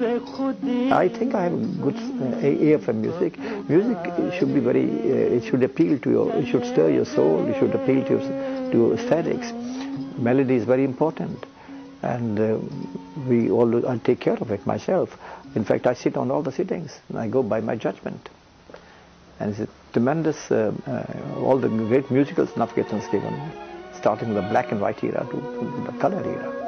I think I have a good ear for music. Music should be very, it should appeal to your, it should stir your soul, it should appeal to your aesthetics. Melody is very important, and I take care of it myself. In fact, I sit on all the sittings, and I go by my judgment. And it's a tremendous, all the great musicals Navkirtan's given, starting with the black and white era to the color era.